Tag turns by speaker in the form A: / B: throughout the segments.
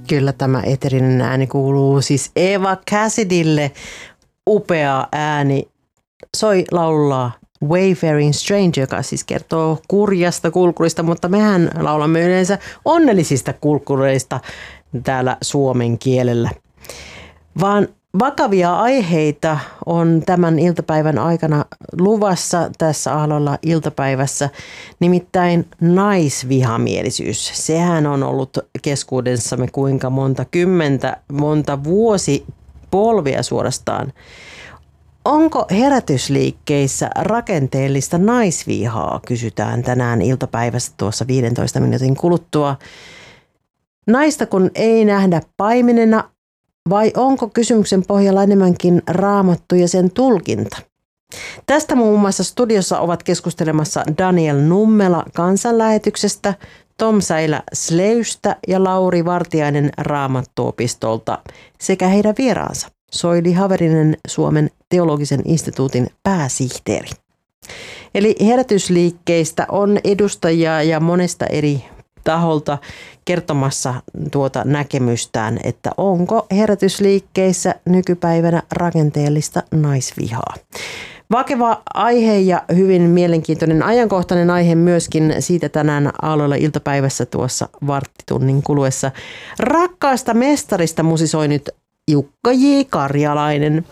A: Kyllä tämä eterinen ääni kuuluu siis Eva Cassidylle. Upea ääni. Soi laulaa Wayfaring Stranger, joka siis kertoo kurjasta kulkurista, mutta mehän laulamme yleensä onnellisista kulkureista täällä suomen kielellä. Vaan vakavia aiheita on tämän iltapäivän aikana luvassa tässä Ahlolla iltapäivässä, nimittäin naisvihamielisyys. Sehän on ollut keskuudessamme kuinka monta vuosipolvia suorastaan. Onko herätysliikkeissä rakenteellista naisvihaa, kysytään tänään iltapäivässä tuossa 15 minuutin kuluttua. Naista kun ei nähdä paimenena, vai onko kysymyksen pohjalla enemmänkin Raamattu ja sen tulkinta? Tästä muun muassa studiossa ovat keskustelemassa Daniel Nummela kansanlähetyksestä, Tom Säilä Sleystä ja Lauri Vartiainen Raamattuopistolta sekä heidän vieraansa. Soili Haverinen, Suomen teologisen instituutin pääsihteeri. Eli herätysliikkeistä on edustajia ja monesta eri taholta kertomassa tuota näkemystään, että onko herätysliikkeissä nykypäivänä rakenteellista naisvihaa. Vakeva aihe ja hyvin mielenkiintoinen ajankohtainen aihe myöskin, siitä tänään Aalloilla iltapäivässä tuossa varttitunnin kuluessa. Rakkaasta mestarista musisoi nyt Jukka J. Karjalainen.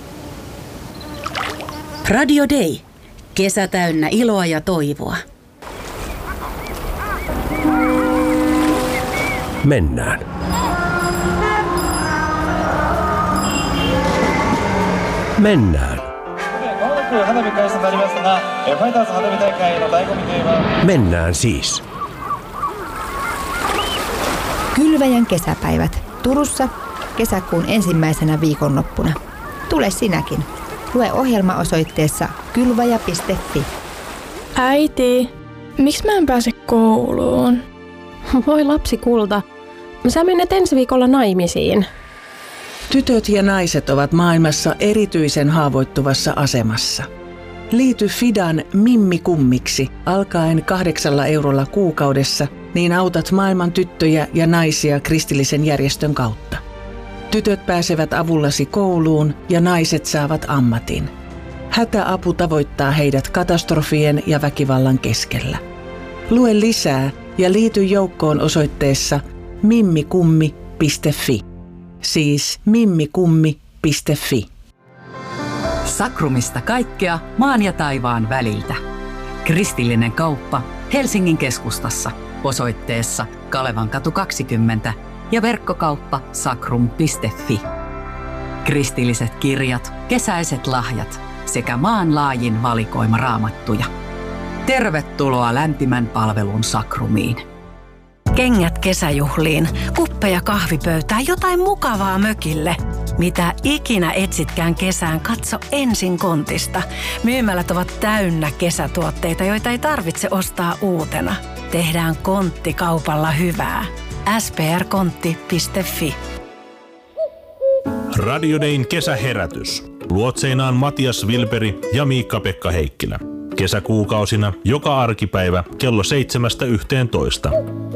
B: Radio Day. Kesä täynnä iloa ja toivoa.
C: Mennään. Mennään. Mennään siis.
D: Kylväjän kesäpäivät Turussa kesäkuun ensimmäisenä viikonloppuna. Tule sinäkin. Lue ohjelma osoitteessa kylväjä.fi.
E: Äiti, miksi mä en pääse kouluun?
F: Voi lapsi kulta, sä menet ensi viikolla naimisiin.
G: Tytöt ja naiset ovat maailmassa erityisen haavoittuvassa asemassa. Liity Fidan Mimmi-kummiksi alkaen 8 eurolla kuukaudessa, niin autat maailman tyttöjä ja naisia kristillisen järjestön kautta. Tytöt pääsevät avullasi kouluun ja naiset saavat ammatin. Hätäapu tavoittaa heidät katastrofien ja väkivallan keskellä. Lue lisää ja liity joukkoon osoitteessa mimmikummi.fi. Siis mimmikummi.fi.
H: Sakrumista kaikkea maan ja taivaan väliltä. Kristillinen kauppa Helsingin keskustassa osoitteessa Kalevankatu 20 ja verkkokauppa sakrum.fi. Kristilliset kirjat, kesäiset lahjat sekä maanlaajin valikoima raamattuja. Tervetuloa lämpimän palvelun Sakrumiin.
B: Kengät kesäjuhliin, kuppeja kahvipöytään, jotain mukavaa mökille. Mitä ikinä etsitkään kesään, katso ensin Kontista. Myymälät ovat täynnä kesätuotteita, joita ei tarvitse ostaa uutena. Tehdään Kontti-kaupalla hyvää. sprkontti.fi.
I: Radio Dayn kesäherätys. Luotseinaan Matias Vilperi ja Miikka-Pekka Heikkilä. Kesäkuukausina joka arkipäivä kello 7–11.